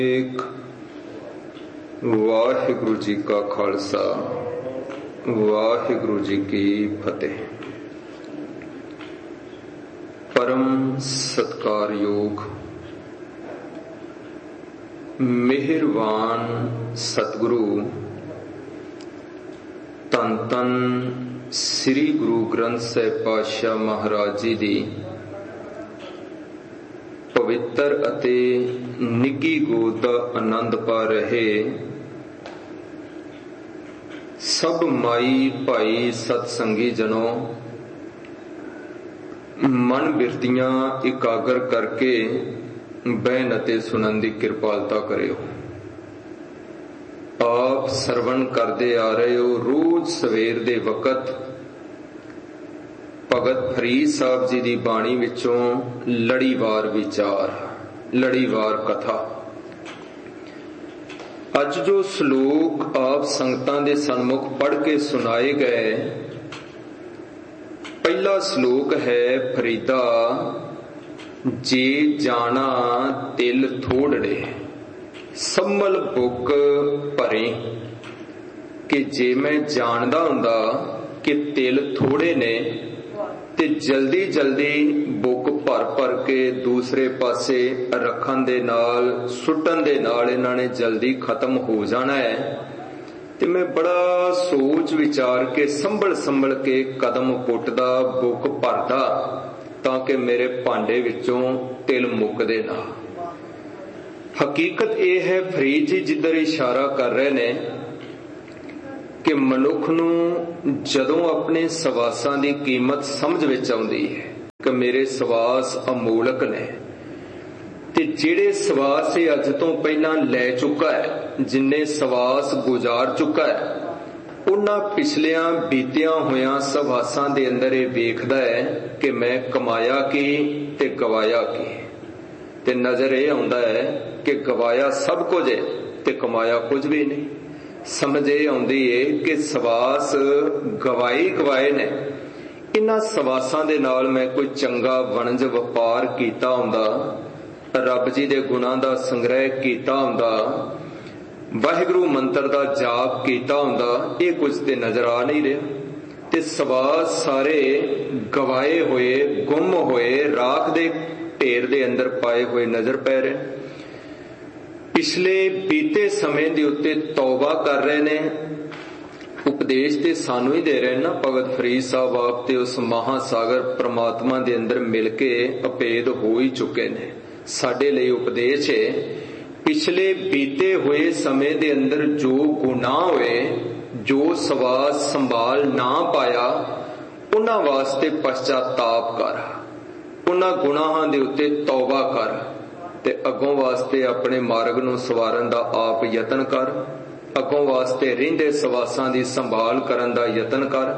ਵਾਹਿਗੁਰੂ ਜੀ ਕਾ ਖਾਲਸਾ ਵਾਹਿਗੁਰੂ ਜੀ ਕੀ ਫਤਿਹ। ਪਰਮ ਸਤਿਕਾਰਯੋਗ ਮਿਹਰਬਾਨ ਸਤਿਗੁਰੂ ਧੰਨ ਧੰਨ ਸ੍ਰੀ ਗੁਰੂ ਗ੍ਰੰਥ ਸਾਹਿਬ ਪਾਤਸ਼ਾਹ ਮਹਾਰਾਜ ਜੀ ਦੀ ਪਵਿੱਤਰ ਅਤੇ ਨਿੱਘੀ ਗੋਦ ਦਾ ਆਨੰਦ ਪਾ ਰਹੇ ਸਭ ਮਾਈ ਭਾਈ ਸਤਸੰਗੀ ਜਨੋ, ਮਨ ਬਿਰਤੀਆਂ ਇਕਾਗਰ ਕਰਕੇ ਬਹਿਣ ਅਤੇ ਸੁਣਨ ਦੀ ਕਿਰਪਾਲਤਾ ਕਰਿਓ। ਆਪ ਸਰਵਣ ਕਰਦੇ ਆ ਰਹੇ ਹੋ ਰੋਜ਼ ਸਵੇਰ ਦੇ ਵਕਤ ਭਗਤ ਫਰੀਦ ਸਾਹਿਬ ਜੀ ਦੀ ਬਾਣੀ ਵਿੱਚੋਂ ਲੜੀਵਾਰ ਵਿਚਾਰ, ਲੜੀਵਾਰ ਕਥਾ। ਅੱਜ ਜੋ ਸ਼ਲੋਕ ਆਪ ਸੰਗਤਾਂ ਦੇ ਸਨਮੁਖ ਪੜ੍ਹ ਕੇ ਸੁਣਾਏ ਗਏ, ਪਹਿਲਾ ਸ਼ਲੋਕ ਹੈ ਫਰੀਦਾ ਜੇ ਜਾਣਾ ਤਿਲ ਥੋੜੜੇ ਸੰਮਲ ਬੁੱਕ ਭਰੇ। ਕਿ ਜੇ ਮੈਂ ਜਾਣਦਾ ਹੁੰਦਾ ਕਿ ਤਿਲ ਥੋੜੇ ਨੇ ਤੇ ਜਲਦੀ ਜਲਦੀ ਬੁੱਕ ਭਰ ਭਰ ਕੇ ਦੂਸਰੇ ਪਾਸੇ ਰੱਖਣ ਦੇ ਨਾਲ, ਸੁੱਟਣ ਦੇ ਨਾਲ ਇਹਨਾਂ ਨੇ ਜਲਦੀ ਖਤਮ ਹੋ ਜਾਣਾ ਹੈ, ਤੇ ਮੈਂ ਬੜਾ ਸੋਚ ਵਿਚਾਰ ਕੇ ਸੰਭਲ ਕੇ ਕਦਮ ਪੁੱਟਦਾ, ਬੁੱਕ ਭਰਦਾ, ਤਾਂ ਕਿ ਮੇਰੇ ਭਾਂਡੇ ਵਿੱਚੋਂ ਤਿਲ ਮੁੱਕਦੇ ਨਾ। ਹਕੀਕਤ ਇਹ ਹੈ ਫਰੀਦ ਜੀ ਜਿੱਧਰ ਇਸ਼ਾਰਾ ਕਰ ਰਹੇ ਨੇ ਕਿ ਮਨੁੱਖ ਨੂੰ ਜਦੋਂ ਆਪਣੇ ਸਵਾਸਾਂ ਦੀ ਕੀਮਤ ਸਮਝ ਵਿੱਚ ਆਉਂਦੀ ਹੈ ਕਿ ਮੇਰੇ ਸਵਾਸ ਅਮੋਲਕ ਨੇ, ਤੇ ਜਿਹੜੇ ਸਵਾਸ ਇਹ ਅੱਜ ਤੋਂ ਪਹਿਲਾਂ ਲੈ ਚੁੱਕਾ ਹੈ, ਜਿੰਨੇ ਸਵਾਸ ਗੁਜ਼ਾਰ ਚੁੱਕਾ ਹੈ, ਉਹਨਾਂ ਪਿਛਲਿਆਂ ਬੀਤਿਆਂ ਹੋਇਆਂ ਸਵਾਸਾਂ ਦੇ ਅੰਦਰ ਇਹ ਵੇਖਦਾ ਹੈ ਕਿ ਮੈਂ ਕਮਾਇਆ ਕੀ ਤੇ ਗਵਾਇਆ ਕੀ। ਤੇ ਨਜ਼ਰ ਇਹ ਆਉਂਦਾ ਹੈ ਕਿ ਗਵਾਇਆ ਸਭ ਕੁਝ ਹੈ ਤੇ ਕਮਾਇਆ ਕੁਝ ਵੀ ਨਹੀਂ। ਸਮਝ ਇਹ ਆਉਂਦੀ ਏ ਕਿ ਸਵਾਸ ਗਵਾਏ ਨੇ। ਇਹਨਾਂ ਸਵਾਸਾਂ ਦੇ ਨਾਲ ਮੈਂ ਕੋਈ ਚੰਗਾ ਵਣਜ ਵਪਾਰ ਕੀਤਾ ਹੁੰਦਾ, ਰੱਬ ਜੀ ਦੇ ਗੁਣਾਂ ਦਾ ਸੰਗ੍ਰਹਿ ਕੀਤਾ ਹੁੰਦਾ, ਵਾਹਿਗੁਰੂ ਮੰਤਰ ਦਾ ਜਾਪ ਕੀਤਾ ਹੁੰਦਾ, ਇਹ ਕੁਝ ਤੇ ਨਜ਼ਰ ਆ ਨਹੀਂ ਰਿਹਾ। ਤੇ ਸਵਾਸ ਸਾਰੇ ਗਵਾਏ ਹੋਏ, ਗੁੰਮ ਹੋਏ, ਰਾਖ ਦੇ ਢੇਰ ਦੇ ਅੰਦਰ ਪਾਏ ਹੋਏ ਨਜ਼ਰ ਪੈ ਰਹੇ। ਪਿਛਲੇ ਬੀਤੇ ਸਮੇਂ ਦੇ ਉੱਤੇ ਤੌਬਾ ਕਰ ਰਹੇ ਨੇ। ਉਪਦੇਸ਼ ਤੇ ਸਾਨੂੰ ਹੀ ਦੇ ਰਹੇ ਨਾ ਭਗਤ ਫਰੀਦ ਸਾਹਿਬ ਆਪ ਤੇ ਉਸ ਮਹਾਸਾਗਰ ਪ੍ਰਮਾਤਮਾ ਦੇ ਅੰਦਰ ਮਿਲ ਕੇ ਅਭੇਦ ਹੋ ਹੀ ਚੁੱਕੇ ਨੇ। ਸਾਡੇ ਲਈ ਉਪਦੇਸ਼ ਹੈ, ਪਿਛਲੇ ਬੀਤੇ ਹੋਏ ਸਮੇਂ ਦੇ ਅੰਦਰ ਜੋ ਗੁਨਾਹ ਹੋਏ, ਜੋ ਸਵਾਸ ਸੰਭਾਲ ਨਾ ਪਾਇਆ, ਉਹਨਾਂ ਵਾਸਤੇ ਪਛਤਾਤਾਪ ਕਰ, ਉਹਨਾਂ ਗੁਨਾਹਾਂ ਦੇ ਉੱਤੇ ਤੌਬਾ ਕਰ, ਤੇ ਅੱਗੋਂ ਵਾਸਤੇ ਆਪਣੇ ਮਾਰਗ ਨੂੰ ਸਵਾਰਨ ਦਾ ਆਪ ਯਤਨ ਕਰ, ਅੱਗੋਂ ਵਾਸਤੇ ਰਹਿੰਦੇ ਸਵਾਸਾਂ ਦੀ ਸੰਭਾਲ ਕਰਨ ਦਾ ਯਤਨ ਕਰ।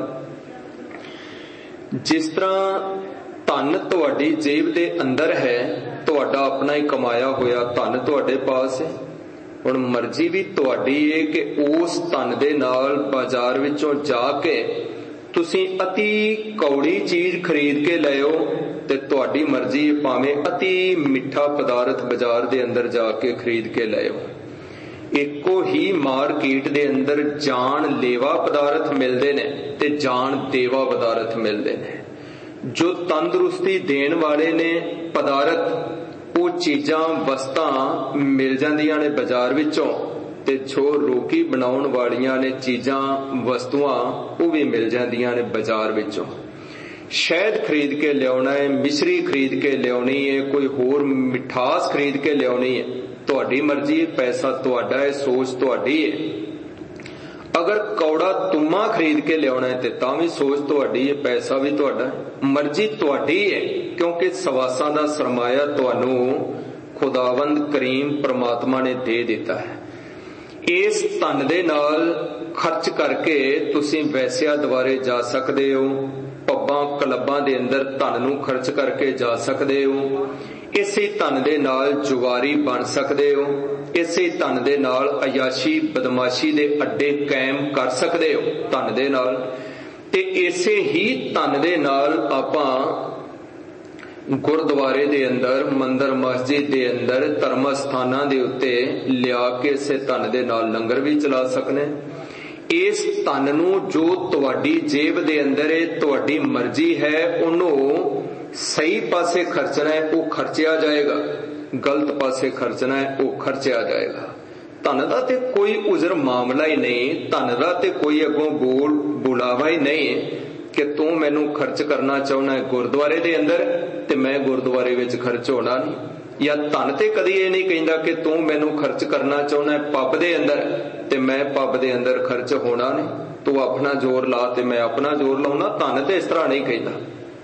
ਜਿਸ ਤਰ੍ਹਾਂ ਧਨ ਤੁਹਾਡੀ ਜੇਬ ਦੇ ਅੰਦਰ ਹੈ, ਤੁਹਾਡਾ ਆਪਣਾ ਹੀ ਕਮਾਇਆ ਹੋਇਆ ਧਨ ਤੁਹਾਡੇ ਪਾਸ ਹੈ। ਹੁਣ ਮਰਜ਼ੀ ਵੀ ਤੁਹਾਡੀ ਹੈ ਕਿ ਉਸ ਧਨ ਦੇ ਨਾਲ ਬਾਜ਼ਾਰ ਵਿੱਚੋਂ ਜਾ ਕੇ ਤੁਸੀਂ ਅਤੀ ਕੌੜੀ ਚੀਜ਼ ਖਰੀਦ ਕੇ ਲਿਆਓ, ਤੇ ਤੁਹਾਡੀ ਮਰਜ਼ੀ ਭਾਵੇਂ ਅਤੀ ਮਿੱਠਾ ਪਦਾਰਥ ਬਾਜ਼ਾਰ ਦੇ ਅੰਦਰ ਜਾ ਕੇ ਖਰੀਦ ਕੇ ਲਿਆਓ। ਇੱਕੋ ਹੀ ਮਾਰਕੀਟ ਦੇ ਅੰਦਰ ਜਾਨ ਲੇਵਾ ਪਦਾਰਥ ਮਿਲਦੇ ਨੇ ਤੇ ਜਾਨ ਦੇਵਾ ਪਦਾਰਥ ਮਿਲਦੇ ਨੇ। ਜੋ ਤੰਦਰੁਸਤੀ ਦੇਣ ਵਾਲੇ ਨੇ ਪਦਾਰਥ, ਉਹ ਚੀਜ਼ਾਂ ਵਸਤਾਂ ਮਿਲ ਜਾਂਦੀਆਂ ਨੇ ਬਾਜ਼ਾਰ ਵਿੱਚੋਂ, ਤੇ ਜੋ ਰੋਗੀ ਬਣਾਉਣ ਵਾਲੀਆਂ ਨੇ ਚੀਜ਼ਾਂ ਵਸਤੂਆਂ, ਉਹ ਵੀ ਮਿਲ ਜਾਂਦੀਆਂ ਨੇ ਬਾਜ਼ਾਰ ਵਿੱਚੋਂ। ਸ਼ਹਿਦ ਖਰੀਦ ਕੇ ਲਿਆਉਣਾ ਹੈ, ਮਿਸ਼ਰੀ ਖਰੀਦ ਕੇ ਲਿਆਉਣੀ ਹੈ, ਕੋਈ ਹੋਰ ਮਿਠਾਸ ਖਰੀਦ ਕੇ ਲਿਆਉਣੀ ਹੈ, ਤੁਹਾਡੀ ਮਰਜ਼ੀ ਹੈ, ਪੈਸਾ ਤੁਹਾਡਾ ਹੈ, ਸੋਚ ਤੁਹਾਡੀ ਹੈ। ਅਗਰ ਕੌੜਾ ਤੁਮਾ ਖਰੀਦ ਕੇ ਲਿਆਉਣਾ ਹੈ ਤੇ ਤਾਂ ਵੀ ਸੋਚ ਤੁਹਾਡੀ ਹੈ, ਪੈਸਾ ਵੀ ਤੁਹਾਡਾ ਹੈ, ਮਰਜ਼ੀ ਤੁਹਾਡੀ ਹੈ, ਕਿਉਂਕਿ ਸਵਾਸਾਂ ਦਾ ਸਰਮਾਇਆ ਤੁਹਾਨੂੰ ਖੁਦਾਵੰਦ ਕਰੀਮ ਪ੍ਰਮਾਤਮਾ ਨੇ ਦੇ ਦਿੱਤਾ ਹੈ। ਇਸ ਧਨ ਦੇ ਨਾਲ ਖਰਚ ਕਰਕੇ ਤੁਸੀਂ ਵੈਸਿਆ ਦੁਆਰੇ ਜਾ ਸਕਦੇ ਹੋ, ਪੱਬਾਂ ਕਲੱਬਾਂ ਦੇ ਅੰਦਰ ਧਨ ਨੂੰ ਖਰਚ ਕਰਕੇ ਜਾ ਸਕਦੇ ਹੋ, ਇਸੇ ਧਨ ਦੇ ਨਾਲ ਜੁਆਰੀ ਬਣ ਸਕਦੇ ਹੋ, ਇਸੇ ਧਨ ਦੇ ਨਾਲ ਅਯਾਸ਼ੀ ਬਦਮਾਸ਼ੀ ਦੇ ਅੱਡੇ ਕਾਇਮ ਕਰ ਸਕਦੇ ਹੋ ਧਨ ਦੇ ਨਾਲ। ਤੇ ਇਸੇ ਹੀ ਧਨ ਦੇ ਨਾਲ ਆਪਾਂ गुरुद्वारे दे अंदर, मंदिर मस्जिद दे अंदर, धर्म स्थानां दे उत्ते लिया के इसे धन दे नाल लंगर भी चला सकने। इस धन नूं जो तुहाडी जेब दे अंदर है, तुहाडी मर्जी है, उन्होंने सही पासे खर्चना है, वो खर्चिया जाएगा। गलत पासे खर्चना है, वो खर्चिया जाएगा। धन दा ते कोई उजर मामला ही नहीं, धन दा ते कोई अगों बुलावा ही नहीं कि तू मैनू खर्च करना चाहना है गुरुद्वारे दे अंदर ते मैं गुरुद्वारे विच खर्च होना नहीं। या धन ते कदी ये नहीं कहंदा कि तू मैनू खर्च करना चाहना है पब दे अंदर ते मैं पब दे अंदर खर्च होना नहीं। तू अपना जोर ला ते मैं अपना जोर लाउना। धन ते इस तरह नहीं कहंदा।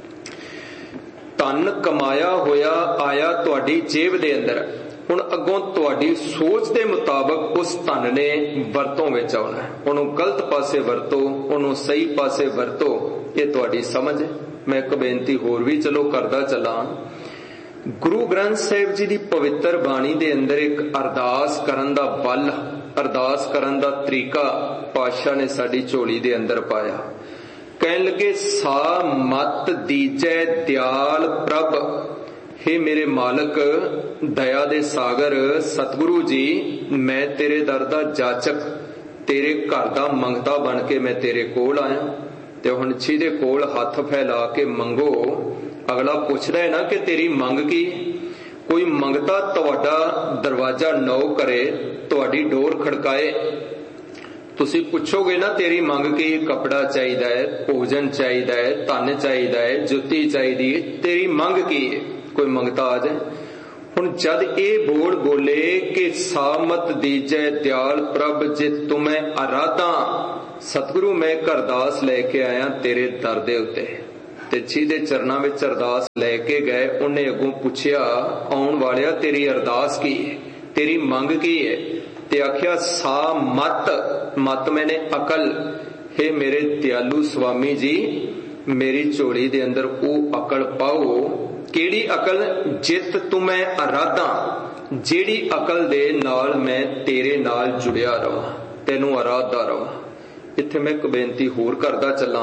धन कमाया होया आया तुहाडी जेब दे अंदर, हुण अगों तुहाडी सोच दे मुताबक उस धन ने वरतों विच आउणा है। उहनूं गलत पासे वरतो, उहनूं सही पासे वरतो, ये तुहाडी समझ है। मैं एक बेनती होर भी चलो करदा चलां। गुरु ग्रंथ साहिब जी दी पवित्र बाणी दे अंदर एक अरदास करन दा बल, अरदास करन दा तरीका पातशाह ने साडी झोली दे अंदर पाया। कहन लगे, सा मत दीजै दयाल प्रभ, हे मेरे मालक दया दे सागर सतगुरु जी, मैं तेरे दर दा जाचक, तेरे घर दा मंगता बन के मैं तेरे कोल आया। ते हुण जिहदे कोल हथ फैला के मंगो, अगला पुछदा है ना कि तेरी मंग की। कोई मंगता तुहाडा दरवाजा नौ करे, तुहाडी डोर खड़काए, तुसी पुछोगे ना तेरी मंग की। कपड़ा चाहिदा है, भोजन चाहिदा है, धन चाहिदा है, जुत्ती चाहिदी है, तेरी मंग की है। कोई मंगता आ जाए। हुण जद ये बोल बोले कि सामत दीजै दयाल प्रभ, जे तुम्हें अराधा सतगुरु मैं अरदास लेके आया तेरे दर दे उत्ते। ते जिहदे चरनां विच अरदास लेके गए, उन्हें अगों पुछया, आउण वालिया तेरी अरदास की है, तेरी मंग की है? ते आख्या सा मत, मत मैंने अकल। हे मेरे दयालु स्वामी जी, मेरी झोली दे अंदर वो अकल पाओ। केड़ी अकल? जित तुम्हें अराधा, जेड़ी अकल दे नाल मैं तेरे नाल जुड़िया रवां, तेनू अराधा रवां। इत्थे मैं एक बेनती होर करदा चलां।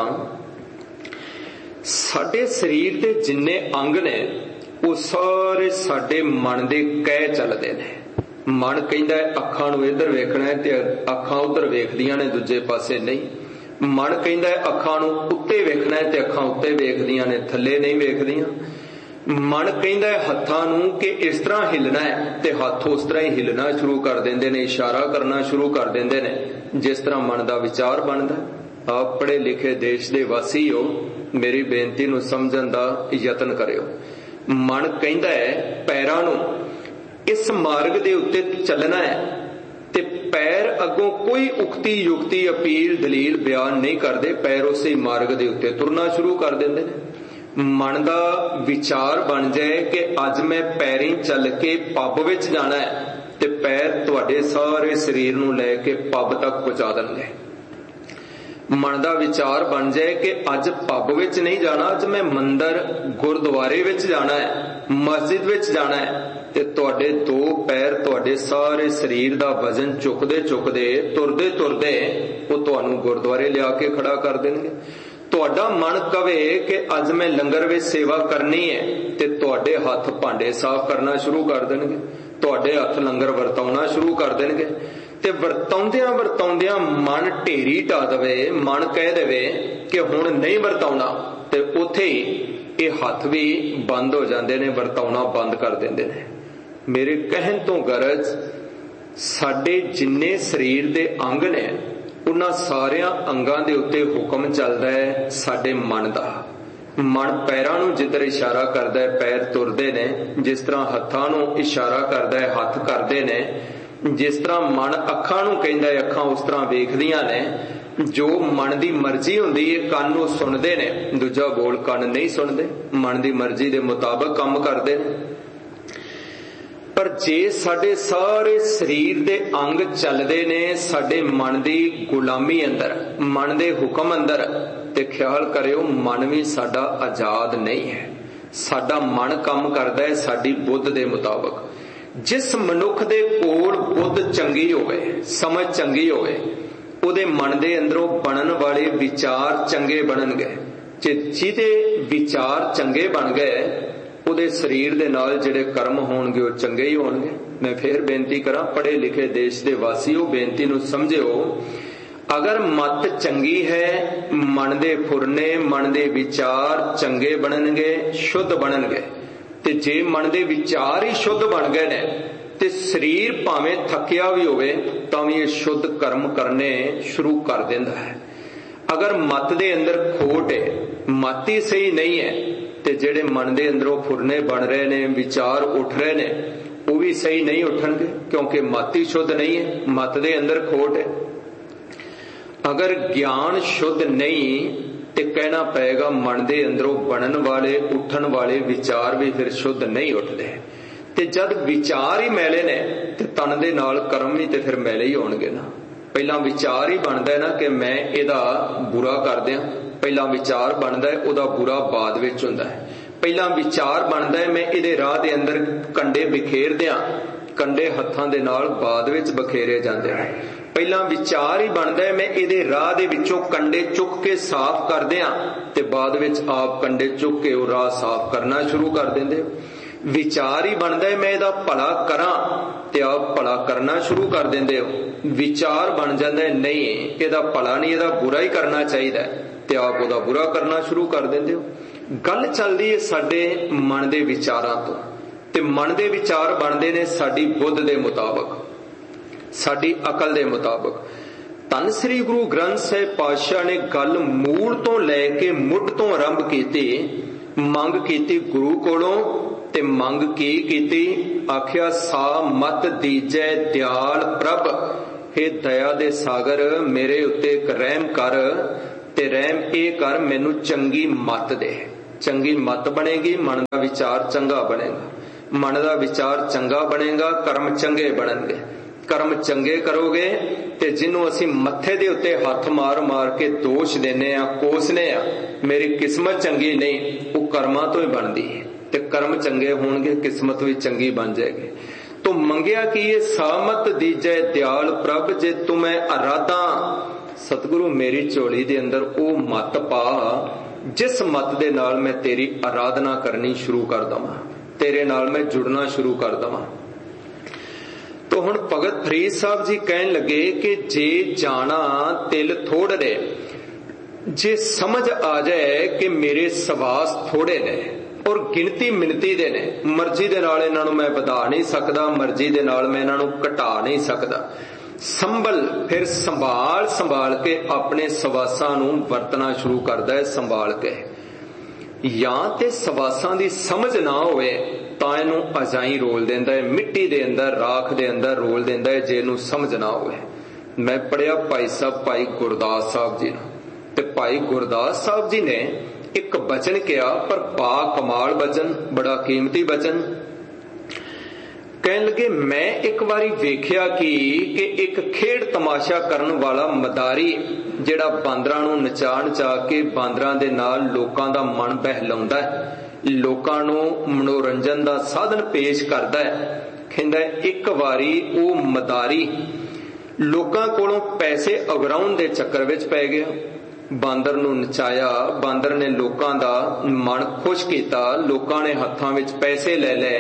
साडे शरीर दे जिन्ने अंग ने वो सारे साडे मन दे कह चलदे ने। मन कहंदा है अखां नूं इधर वेखना है ते अखां उधर वेखदियां ने, दूजे पासे नहीं। मन कहंदा है अखां नूं उत्ते वेखना है ते अखां उत्ते वेखदियां ने, थल्ले नहीं वेखदियां। मन कहंदा है हत्थां नूं कि इस तरह हिलना है ते हत्थ उस तरह ही हिलना शुरू कर देंदे ने, इशारा करना शुरू कर देंदे ने, जिस तरह मन दा विचार बनदा। आप पढ़े लिखे देश दे वासी हो, मेरी बेनती नूं समझण दा यतन करियो। मन कहंदा है पैरां नूं इस मार्ग दे उत्ते चलना है ते पैर अगों कोई उक्ति युक्ति अपील दलील बयान नहीं करते, पैर उसे मार्ग दे उत्ते तुरना शुरू कर देंदे ने। मन दा विचार बन जाए कि अज मैं पैरी चल के पब विच जाना है ते पैर तुहाडे सारे शरीर नूं लैके पब तक पहुंचा देंगे। मन दा विचार बन जाए कि अज पब विच नहीं जाना, अज मैं मंदिर गुरुद्वारे विच जाना है, मस्जिद विच जाना है, ते तुहाडे दो पैर तुहाडे सारे शरीर दा वजन चुकदे चुकदे तुरदे तुरदे वो तुहानूं गुरुद्वारे लिया के खड़ा कर देंगे। तुहाडा मन कवे कि अज मैं लंगर विच सेवा करनी है ते तुहाडे हथ भांडे साफ करना शुरू कर देंगे, तुहाडे हथ लंगर वरताउणा शुरू कर देंगे। ते वरताउंदियां वरताउंदियां मन ढेरी ढा दवे, मन कह देवे कि हुण नहीं वरताउणा, ते उत्थे ही ये हथ भी बंद हो जांदे ने, वरताउणा बंद कर देंदे ने। मेरे कहण तो गरज साडे जिन्ने शरीर दे अंग ने उन्हां सारियां अंगां दे उत्ते हुक्म चलदा है साडे मन दा। मन पैरां नूं जिधर इशारा करदा है पैर तुरदे ने, जिस तरह हत्थां नूं इशारा करदा है हथ करदे ने, जिस तरह मन अखां नूं कहंदा है अखां उस तरह वेखदियां ने। जो मन दी मर्जी हुंदी है कान नूं सुणदे ने, दूजा बोल कान नहीं सुणदे, मन दी मर्जी दे मुताबक काम करदे ने। पर जे साडे सारे शरीर दे अंग चलदे ने साडे मन दी गुलामी अंदर, मन दे हुक्म अंदर, ते ख्याल करियो मन भी साडा आजाद नहीं है। साडा मन काम करदा है साडी बुद्ध दे मुताबक। जिस मनुख दे कोल बुद्ध चंगी होवे, समझ चंगी होवे, उहदे मन दे अंदरों बनन वाले विचार चंगे बननगे। जिहदे विचार चंगे बन गए ਉਹਦੇ ਸਰੀਰ ਦੇ ਨਾਲ ਜਿਹੜੇ ਕਰਮ ਹੋਣਗੇ ਉਹ ਚੰਗੇ ਹੀ ਹੋਣਗੇ। ਮੈਂ ਫੇਰ ਬੇਨਤੀ ਕਰਾਂ, ਪੜ੍ਹੇ ਲਿਖੇ ਦੇਸ਼ ਦੇ ਵਾਸੀਓ, ਬੇਨਤੀ ਨੂੰ ਸਮਝਿਓ। ਅਗਰ ਮਤ ਚੰਗੀ ਹੈ, ਮਨ ਦੇ ਫੁਰਨੇ, ਮਨ ਦੇ ਵਿਚਾਰ ਚੰਗੇ ਬਣਨਗੇ, ਸ਼ੁੱਧ ਬਣਨਗੇ। ਤੇ ਜੇ ਮਨ ਦੇ ਵਿਚਾਰ ਹੀ ਸ਼ੁੱਧ ਬਣ ਗਏ ਨੇ ਤੇ ਸਰੀਰ ਭਾਵੇਂ ਥੱਕਿਆ ਵੀ ਹੋਵੇ ਤਾਂ ਵੀ ਇਹ ਸ਼ੁੱਧ ਕਰਮ ਕਰਨੇ ਸ਼ੁਰੂ ਕਰ ਦਿੰਦਾ ਹੈ। ਅਗਰ ਮਤ ਦੇ ਅੰਦਰ ਖੋਟ ਹੈ, ਮਤ ਹੀ ਸਹੀ ਨਹੀਂ ਹੈ, ਤੇ ਜਿਹੜੇ ਮਨ ਦੇ ਅੰਦਰੋਂ ਫੁਰਨੇ ਬਣ ਰਹੇ ਨੇ, ਵਿਚਾਰ ਉੱਠ ਰਹੇ ਨੇ, ਉਹ ਵੀ ਸਹੀ ਨਹੀਂ ਉੱਠਣਗੇ, ਕਿਉਂਕਿ ਮਤ ਹੀ ਸ਼ੁੱਧ ਨਹੀਂ ਹੈ, ਮਤ ਦੇ ਅੰਦਰ ਖੋਟ ਹੈ। ਅਗਰ ਗਿਆਨ ਸ਼ੁੱਧ ਨਹੀਂ ਤੇ ਕਹਿਣਾ ਪਏਗਾ ਮਨ ਦੇ ਅੰਦਰੋਂ ਬਣਨ ਵਾਲੇ, ਉੱਠਣ ਵਾਲੇ ਵਿਚਾਰ ਵੀ ਫਿਰ ਸ਼ੁੱਧ ਨਹੀਂ ਉੱਠਦੇ। ਤੇ ਜਦ ਵਿਚਾਰ ਹੀ ਮੈਲੇ ਨੇ ਤੇ ਤਨ ਦੇ ਨਾਲ ਕਰਮ ਵੀ ਤੇ ਫਿਰ ਮੈਲੇ ਹੀ ਹੋਣਗੇ ਨਾ। ਪਹਿਲਾਂ ਵਿਚਾਰ ਹੀ ਬਣਦਾ ਨਾ ਕਿ ਮੈਂ ਇਹਦਾ ਬੁਰਾ ਕਰ ਦਿਆਂ, ਪਹਿਲਾਂ ਵਿਚਾਰ ਬਣਦਾ ਹੈ, ਉਹਦਾ ਬੁਰਾ ਬਾਅਦ ਵਿੱਚ ਹੁੰਦਾ ਹੈ। ਪਹਿਲਾਂ ਵਿਚਾਰ ਬਣਦਾ ਹੈ ਮੈਂ ਇਹਦੇ ਰਾਹ ਦੇ ਅੰਦਰ ਕੰਡੇ ਬਿਖੇਰ ਦਿਆਂ, ਕੰਡੇ ਹੱਥਾਂ ਦੇ ਨਾਲ ਬਾਅਦ ਵਿੱਚ ਬਖੇਰੇ ਜਾਂਦੇ ਨੇ। ਪਹਿਲਾਂ ਵਿਚਾਰ ਹੀ ਬਣਦਾ ਹੈ ਮੈਂ ਇਹਦੇ ਰਾਹ ਦੇ ਵਿੱਚੋਂ ਕੰਡੇ ਚੁੱਕ ਕੇ ਸਾਫ਼ ਕਰ ਦਿਆਂ, ਤੇ ਬਾਅਦ ਵਿੱਚ ਆਪ ਕੰਡੇ ਚੁੱਕ ਕੇ ਉਹ ਰਾਹ ਸਾਫ਼ ਕਰਨਾ ਸ਼ੁਰੂ ਕਰ ਦਿੰਦੇ ਹੋ। ਵਿਚਾਰ ਹੀ ਬਣਦਾ ਹੈ ਮੈਂ ਇਹਦਾ ਭਲਾ ਕਰਾਂ, ਤੇ ਆਪ ਭਲਾ ਕਰਨਾ ਸ਼ੁਰੂ ਕਰ ਦਿੰਦੇ ਹੋ। ਵਿਚਾਰ ਬਣ ਜਾਂਦਾ ਹੈ ਨਹੀਂ ਇਹਦਾ ਭਲਾ ਨਹੀਂ, ਇਹਦਾ ਬੁਰਾ ਹੀ ਕਰਨਾ ਚਾਹੀਦਾ, ਤੇ ਆਪ ਉਹਦਾ ਬੁਰਾ ਕਰਨਾ ਸ਼ੁਰੂ ਕਰ ਦਿੰਦੇ ਹੋ। ਗੱਲ ਚੱਲਦੀ ਹੈ ਸਾਡੇ ਮਨ ਦੇ ਵਿਚਾਰਾਂ ਤੋਂ, ਤੇ ਮਨ ਦੇ ਵਿਚਾਰ ਬਣਦੇ ਨੇ ਸਾਡੀ ਬੁੱਧ ਦੇ ਮੁਤਾਬਕ, ਸਾਡੀ ਅਕਲ ਦੇ ਮੁਤਾਬਕ। ਧੰਨ ਸ੍ਰੀ ਗੁਰੂ ਗ੍ਰੰਥ ਸਾਹਿਬ ਪਾਤਸ਼ਾਹ ਨੇ ਗੱਲ ਮੂਲ ਤੋਂ ਲੈ ਕੇ ਮੁੱਢ ਤੋਂ ਆਰੰਭ ਕੀਤੀ। ਮੰਗ ਕੀਤੀ ਗੁਰੂ ਕੋਲੋਂ, ਤੇ ਮੰਗ ਕੀ ਕੀਤੀ? ਆਖਿਆ ਸਾ ਮਤ ਦੀਜੈ ਦਿਆਲ ਪ੍ਰਭ, ਹੇ ਦਇਆ ਦੇ ਸਾਗਰ ਮੇਰੇ ਉੱਤੇ ਇੱਕ ਰਹਿਮ ਕਰ, ਤੇ ਰਹਿਮ ਇਹ ਕਰ ਮੈਨੂੰ ਚੰਗੀ ਮੱਤ ਦੇ। ਚੰਗੀ ਮੱਤ ਬਣੇਗੀ, ਮਨ ਦਾ ਵਿਚਾਰ ਚੰਗਾ ਬਣੇਗਾ, ਮਨ ਦਾ ਵਿਚਾਰ ਚੰਗਾ ਬਣੇਗਾ, ਕਰਮ ਚੰਗੇ ਬਣਨਗੇ। ਕਰਮ ਚੰਗੇ ਕਰੋਗੇ ਤੇ ਜਿਹਨੂੰ ਅਸੀਂ ਮੱਥੇ ਦੇ ਉੱਤੇ ਹੱਥ ਮਾਰ ਮਾਰ ਕੇ ਦੋਸ਼ ਦਿੰਨੇ ਆ, ਕੋਸਨੇ ਆ, ਮੇਰੀ ਕਿਸਮਤ ਚੰਗੀ ਨਹੀਂ, ਉਹ ਕਰਮਾਂ ਤੋਂ ਹੀ ਬਣਦੀ ਹੈ। ਤੇ ਕਰਮ ਚੰਗੇ ਹੋਣਗੇ, ਕਿਸਮਤ ਵੀ ਚੰਗੀ ਬਣ ਜਾਏਗੀ। ਤੋ ਮੰਗਿਆ ਕਿ ਇਹ ਸਾਮਤ ਦੀਜੈ ਦਿਆਲ ਪ੍ਰਭ, ਜੇ ਤੂੰ ਮੈਂ ਅਰਾਧਾ ਸਤਿਗੁਰੂ ਮੇਰੀ ਝੋਲੀ ਦੇ ਅੰਦਰ ਉਹ ਮੱਤ ਪਾ ਜਿਸ ਮੱਤ ਦੇ ਨਾਲ ਮੈਂ ਤੇਰੀ ਆਰਾਧਨਾ ਕਰਨੀ ਸ਼ੁਰੂ ਕਰ ਦਵਾਂ, ਤੇਰੇ ਨਾਲ ਮੈਂ ਜੁੜਨਾ ਸ਼ੁਰੂ ਕਰ ਦਵਾਂ। ਤੋ ਹੁਣ ਭਗਤ ਫਰੀਦ ਸਾਹਿਬ ਜੀ ਕਹਿਣ ਲੱਗੇ ਕਿ ਜੇ ਜਾਣਾ ਤਿਲ ਥੋੜਰੇ, ਜੇ ਸਮਝ ਆ ਜਾਏ ਕਿ ਮੇਰੇ ਸਵਾਸ ਥੋੜੇ ਨੇ ਔਰ ਗਿਣਤੀ ਮਿਣਤੀ ਦੇ ਨੇ, ਮਰਜ਼ੀ ਦੇ ਨਾਲ ਇਹਨਾਂ ਨੂੰ ਮੈਂ ਵਧਾ ਨਹੀਂ ਸਕਦਾ, ਮਰਜ਼ੀ ਦੇ ਨਾਲ ਮੈਂ ਇਹਨਾਂ ਨੂੰ ਘਟਾ ਨਹੀਂ ਸਕਦਾ। ਸੰਭਲ, ਫਿਰ ਸੰਭਾਲ ਸੰਭਾਲ ਕੇ ਆਪਣੇ ਸਵਾਸਾਂ ਨੂੰ ਵਰਤਣਾ ਸ਼ੁਰੂ ਕਰਦਾ ਹੈ, ਸੰਭਾਲ ਕੇ। ਜਾਂ ਤੇ ਸਵਾਸਾਂ ਦੀ ਸਮਝ ਨਾ ਹੋਵੇ ਤਾਂ ਇਹਨੂੰ ਅਜਾਈ ਰੋਲ ਦਿੰਦਾ ਹੈ, ਮਿੱਟੀ ਦੇ ਅੰਦਰ, ਰਾਖ ਦੇ ਅੰਦਰ ਰੋਲ ਦਿੰਦਾ ਹੈ, ਜੇ ਇਹਨੂੰ ਸਮਝ ਨਾ ਹੋਵੇ। ਮੈਂ ਪੜਿਆ ਭਾਈ ਸਾਹਿਬ ਭਾਈ ਗੁਰਦਾਸ ਸਾਹਿਬ ਜੀ ਨੂੰ, ਤੇ ਭਾਈ ਗੁਰਦਾਸ ਸਾਹਿਬ ਜੀ ਨੇ ਇੱਕ ਬਚਨ ਕਿਹਾ, ਪਰ ਬਾ ਕਮਾਲ ਬਚਨ, ਬੜਾ ਕੀਮਤੀ ਬਚਨ। ਕਹਿਣ ਲੱਗੇ ਮੈਂ ਇੱਕ ਵਾਰੀ ਵੇਖਿਆ ਕਿ ਇੱਕ ਖੇਡ ਤਮਾਸ਼ਾ ਕਰਨ ਵਾਲਾ ਮਦਾਰੀ ਜਿਹੜਾ ਬਾਂਦਰਾਂ ਨੂੰ ਨਚਾ ਨਚਾ ਕੇ ਬਾਂਦਰਾਂ ਦੇ ਨਾਲ ਲੋਕਾਂ ਦਾ ਮਨ ਬਹਿਲਾਉਂਦਾ ਹੈ, ਲੋਕਾਂ ਨੂੰ ਮਨੋਰੰਜਨ ਦਾ ਸਾਧਨ ਪੇਸ਼ ਕਰਦਾ ਹੈ। ਕਹਿੰਦਾ ਇੱਕ ਵਾਰੀ ਉਹ ਮਦਾਰੀ ਲੋਕਾਂ ਕੋਲੋਂ ਪੈਸੇ ਅਗਰਾਉਣ ਦੇ ਚੱਕਰ ਵਿੱਚ ਪੈ ਗਿਆ। ਬਾਂਦਰ ਨੂੰ ਨਚਾਇਆ, ਬਾਂਦਰ ਨੇ ਲੋਕਾਂ ਦਾ ਮਨ ਖੁਸ਼ ਕੀਤਾ, ਲੋਕਾਂ ਨੇ ਹੱਥਾਂ ਵਿੱਚ ਪੈਸੇ ਲੈ ਲਏ,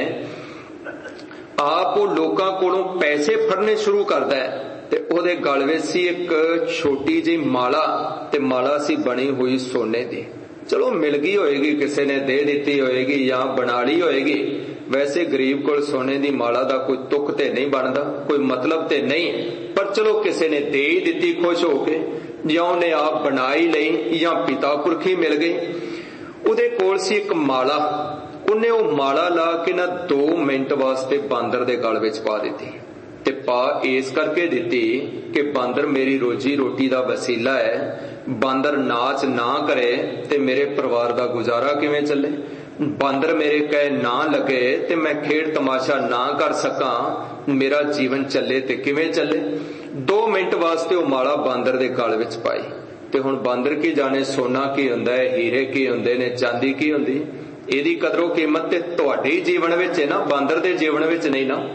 ਆਪ ਉਹ ਲੋਕਾਂ ਕੋਲੋਂ ਪੈਸੇ ਫੜਨੇ ਸ਼ੁਰੂ ਕਰਦਾ ਹੈ। ਤੇ ਉਹਦੇ ਗਲ ਵਿੱਚ ਸੀ ਇੱਕ ਛੋਟੀ ਜਿਹੀ ਮਾਲਾ, ਤੇ ਮਾਲਾ ਸੀ ਬਣੀ ਹੋਈ ਸੋਨੇ ਦੀ। ਚਲੋ ਮਿਲ ਗਈ ਹੋਏਗੀ, ਕਿਸੇ ਨੇ ਦੇ ਦਿੱਤੀ ਹੋਏਗੀ ਜਾਂ ਬਣਾ ਲਈ ਹੋਏਗੀ। ਵੈਸੇ ਗਰੀਬ ਕੋਲ ਸੋਨੇ ਦੀ ਮਾਲਾ ਦਾ ਕੋਈ ਤੁਕ ਤੇ ਨਹੀਂ ਬਣਦਾ, ਕੋਈ ਮਤਲਬ ਤੇ ਨਹੀਂ, ਪਰ ਚਲੋ ਕਿਸੇ ਨੇ ਦੇ ਹੀ ਦਿੱਤੀ ਖੁਸ਼ ਹੋ ਕੇ, ਜਾਂ ਉਹਨੇ ਆਪ ਬਣਾਈ ਲਈ, ਜਾਂ ਪਿਤਾ ਪੁਰਖੀ ਮਿਲ ਗਈ। ਉਹਦੇ ਕੋਲ ਸੀ ਇੱਕ ਮਾਲਾ, ਉਹਨੇ ਉਹ ਮਾਲਾ ਲਾ ਕੇ ਨਾ 2 ਮਿੰਟ ਵਾਸਤੇ ਬਾਂਦਰ ਦੇ ਗਲ ਵਿੱਚ ਪਾ ਦਿੱਤੀ। ਤੇ ਪਾ ਇਸ ਕਰਕੇ ਦਿੱਤੀ ਕਿ ਬਾਂਦਰ ਮੇਰੀ ਰੋਜੀ ਰੋਟੀ ਦਾ ਵਸੀਲਾ ਹੈ, ਬਾਂਦਰ ਨਾਚ ਨਾ ਕਰੇ ਤੇ ਮੇਰੇ ਪਰਿਵਾਰ ਦਾ ਗੁਜ਼ਾਰਾ ਕਿਵੇਂ ਚੱਲੇ, ਬਾਂਦਰ ਮੇਰੇ ਕਹੇ ਨਾ ਲੱਗੇ ਤੇ ਮੈਂ ਖੇਡ ਤਮਾਸ਼ਾ ਨਾ ਕਰ ਸਕਾਂ, ਮੇਰਾ ਜੀਵਨ ਚੱਲੇ ਤੇ ਕਿਵੇਂ ਚੱਲੇ। 2 ਮਿੰਟ ਵਾਸਤੇ ਉਹ ਮਾਲਾ ਬਾਂਦਰ ਦੇ ਗਲ ਵਿੱਚ ਪਾਈ। ਤੇ ਹੁਣ ਬਾਂਦਰ ਕੀ ਜਾਣੇ ਸੋਨਾ ਕੀ ਹੁੰਦਾ ਹੈ, ਹੀਰੇ ਕੀ ਹੁੰਦੇ ਨੇ, ਚਾਂਦੀ ਕੀ ਹੁੰਦੀ, ਇਹਦੀ ਕਦਰੋਂ ਕੀਮਤ ਤੇ ਤੁਹਾਡੇ ਹੀ ਜੀਵਨ ਵਿੱਚ ਹੈ ਨਾ, ਬਾਂਦਰ ਦੇ ਜੀਵਨ ਵਿੱਚ ਨਹੀਂ ਨਾ।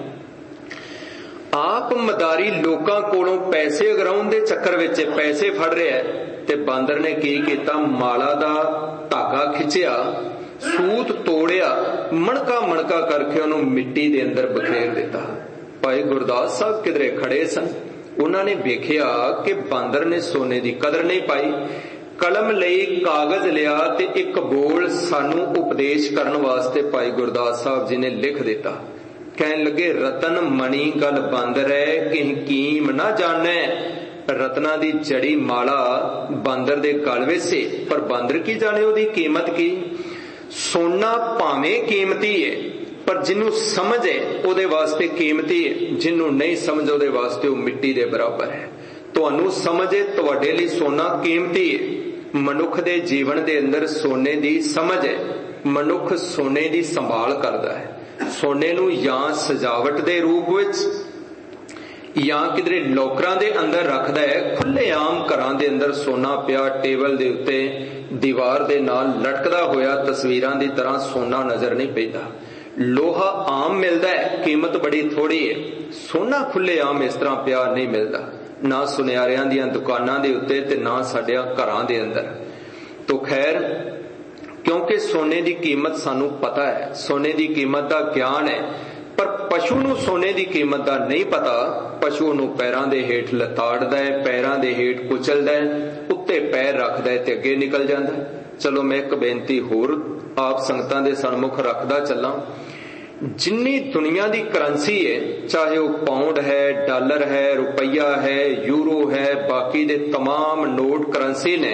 ਆਪ ਮਦਾਰੀ ਲੋਕਾਂ ਕੋਲੋਂ ਪੈਸੇ ਅਗਰਾਉਣ ਦੇ ਚੱਕਰ ਵਿੱਚ ਪੈਸੇ ਫੜ ਰਿਹਾ, ਤੇ ਬਾਂਦਰ ਨੇ ਕੀ ਕੀਤਾ, ਮਾਲਾ ਦਾ ਧਾਗਾ ਖਿੱਚਿਆ ਸੂਤ ਤੋੜਿਆ, ਮਣਕਾ ਮਣਕਾ ਕਰਕੇ ਉਹਨੂੰ ਮਿੱਟੀ ਦੇ ਅੰਦਰ ਬਖੇਰ ਦਿੱਤਾ। ਭਾਈ ਗੁਰਦਾਸ ਸਾਹਿਬ ਕਿਧਰੇ ਖੜੇ ਸਨ, ਉਹਨਾਂ ਨੇ ਵੇਖਿਆ ਕਿ ਬਾਂਦਰ ਨੇ ਸੋਨੇ ਦੀ ਕਦਰ ਨਹੀਂ ਪਾਈ। ਕਲਮ ਲਈ, ਕਾਗਜ਼ ਲਿਆ ਤੇ ਇੱਕ ਬੋਲ ਸਾਨੂੰ ਉਪਦੇਸ਼ ਕਰਨ ਵਾਸਤੇ ਭਾਈ ਗੁਰਦਾਸ ਸਾਹਿਬ ਜੀ ਨੇ ਲਿਖ ਦਿੱਤਾ। ਕਹਿਣ ਲੱਗੇ, ਰਤਨ ਮਣੀ ਗਲ ਬਾਂਦਰ ਹੈ, ਕਿਹ ਕੀਮ ਨਾ ਜਾਣੈ। ਰਤਨਾ ਦੀ ਜੜੀ ਮਾਲਾ ਬਾਂਦਰ ਦੇ ਗਲ ਵਿੱਚ ਸੀ, ਪਰ ਬਾਂਦਰ ਕੀ ਜਾਣੇ ਉਹਦੀ ਕੀਮਤ ਕੀ। ਸੋਨਾ ਭਾਵੇਂ ਕੀਮਤੀ ਹੈ, ਪਰ ਜਿਹਨੂੰ ਸਮਝ ਹੈ ਉਹਦੇ ਵਾਸਤੇ ਕੀਮਤੀ ਹੈ, ਜਿਹਨੂੰ ਨਹੀਂ ਸਮਝ ਉਹਦੇ ਵਾਸਤੇ ਉਹ ਮਿੱਟੀ ਦੇ ਬਰਾਬਰ ਹੈ। ਤੁਹਾਨੂੰ ਸਮਝ ਹੈ, ਤੁਹਾਡੇ ਲਈ ਸੋਨਾ ਕੀਮਤੀ ਹੈ। ਮਨੁੱਖ ਦੇ ਜੀਵਨ ਦੇ ਅੰਦਰ ਸੋਨੇ ਦੀ ਸਮਝ ਹੈ। ਮਨੁੱਖ ਸੋਨੇ ਦੀ ਸੰਭਾਲ ਕਰਦਾ ਹੈ। ਸੋਨੇ ਨੂੰ ਜਾਂ ਸਜਾਵਟ ਦੇ ਰੂਪ ਵਿੱਚ ਜਾਂ ਕਿਧਰੇ ਲੋਕਰਾਂ ਦੇ ਅੰਦਰ ਰੱਖਦਾ ਹੈ। ਖੁੱਲ੍ਹੇਆਮ ਘਰਾਂ ਦੇ ਅੰਦਰ ਸੋਨਾ ਪਿਆ ਟੇਬਲ ਦੇ ਉੱਤੇ ਦੀਵਾਰ ਦੇ ਨਾਲ ਲਟਕਦਾ ਹੋਇਆ ਤਸਵੀਰਾਂ ਦੀ ਤਰ੍ਹਾਂ ਸੋਨਾ ਨਜ਼ਰ ਨਹੀਂ ਪੈਂਦਾ। ਲੋਹਾ ਆਮ ਮਿਲਦਾ ਹੈ, ਕੀਮਤ ਬੜੀ ਥੋੜੀ ਹੈ। ਸੋਨਾ ਖੁੱਲ੍ਹੇਆਮ ਇਸ ਤਰ੍ਹਾਂ ਪਿਆ ਨਹੀਂ ਮਿਲਦਾ, ਨਾ ਸੁਨਿਆਰਿਆਂ ਦੀਆਂ ਦੁਕਾਨਾਂ ਦੇ ਉੱਤੇ ਤੇ ਨਾ ਸਾਡਿਆਂ ਘਰਾਂ ਦੇ ਅੰਦਰ। ਤੋ ਖੈਰ, ਕਿਉਂਕਿ ਸੋਨੇ ਦੀ ਕੀਮਤ ਸਾਨੂੰ ਪਤਾ ਹੈ, ਸੋਨੇ ਦੀ ਕੀਮਤ ਦਾ ਗਿਆਨ ਹੈ, ਪਰ ਪਸ਼ੂ ਨੂੰ ਸੋਨੇ ਦੀ ਕੀਮਤ ਦਾ ਨਹੀਂ ਪਤਾ। ਪਸ਼ੂ ਨੂੰ ਪੈਰਾਂ ਦੇ ਹੇਠ ਲਤਾੜਦਾ ਹੈ, ਪੈਰਾਂ ਦੇ ਹੇਠ ਕੁਚਲਦਾ ਹੈ, ਉੱਤੇ ਪੈਰ ਰੱਖਦਾ ਹੈ ਤੇ ਅੱਗੇ ਨਿਕਲ ਜਾਂਦਾ ਹੈ। ਚਲੋ ਮੈਂ ਇੱਕ ਬੇਨਤੀ ਹੋਰ ਆਪ ਸੰਗਤਾਂ ਦੇ ਸਨਮੁਖ ਰੱਖਦਾ ਚੱਲਾਂ। ਜਿੰਨੀ ਦੁਨੀਆ ਦੀ ਕਰੰਸੀ ਹੈ, ਚਾਹੇ ਉਹ ਪਾਉਂਡ ਹੈ, ਡਾਲਰ ਹੈ, ਰੁਪਈਆ ਹੈ, ਯੂਰੋ ਹੈ, ਬਾਕੀ ਦੇ तमाम ਨੋਟ ਕਰੰਸੀ ਨੇ,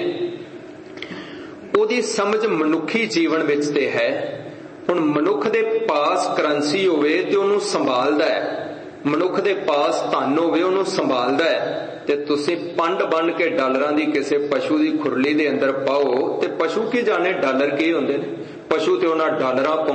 ਉਹਦੀ ਸਮਝ ਮਨੁੱਖੀ ਜੀਵਨ ਵਿੱਚ ਤੇ ਹੈ। ਹੁਣ ਮਨੁੱਖ ਦੇ ਪਾਸ ਕਰੰਸੀ ਹੋਵੇ ਤੇ ਉਹਨੂੰ ਸੰਭਾਲਦਾ ਹੈ, ਮਨੁੱਖ ਦੇ ਪਾਸ ਧਨ ਹੋਵੇ ਉਹਨੂੰ ਸੰਭਾਲਦਾ ਹੈ। ਤੇ ਤੁਸੀਂ ਪੰਡ ਬੰਨ ਕੇ ਡਾਲਰਾਂ ਦੀ ਕਿਸੇ ਪਸ਼ੂ ਦੀ ਖੁਰਲੀ ਦੇ ਅੰਦਰ ਪਾਓ ਤੇ ਪਸ਼ੂ ਕੀ ਜਾਣੇ ਡਾਲਰ ਕੀ ਹੁੰਦੇ ਨੇ। ਪਸ਼ੂ ਤੇ ਉਹਨਾਂ ਡਾਲਰਾਂ